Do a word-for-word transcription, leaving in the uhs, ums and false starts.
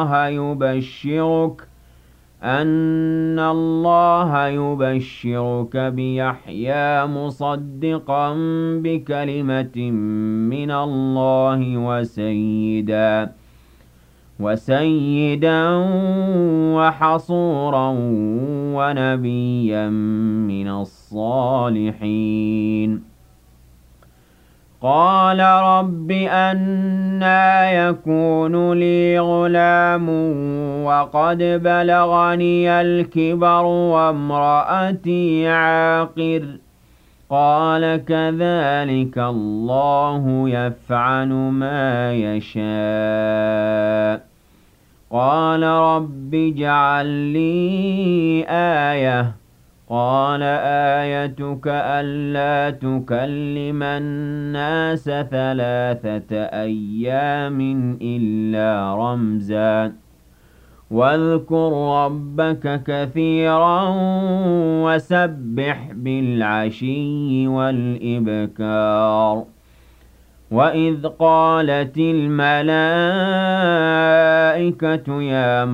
يبشرك أن الله يبشرك بيحيى مصدقا بكلمة من الله وسيدا وسيدا وحصورا ونبيا من الصالحين قال رب أنى يكون لي غلام وقد بلغني الكبر وامرأتي عاقر قال كذلك الله يفعل ما يشاء قال رب اجعل لي آية قال آيتك ألا تكلم الناس ثلاثة أيام إلا رمزا واذكر ربك كثيرا وسبح بالعشي والإبكار وإذ قالت الملائكة يا